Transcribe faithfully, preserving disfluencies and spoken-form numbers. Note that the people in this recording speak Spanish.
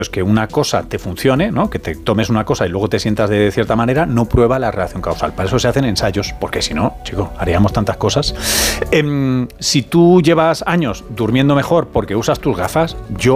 es que una cosa te funcione, ¿no? Que te tomes una cosa y luego te sientas de cierta manera, no prueba la relación causal. Para eso se hacen ensayos, porque si no, chico, haríamos tantas cosas. Eh, si tú llevas años durmiendo mejor porque usas tus gafas, yo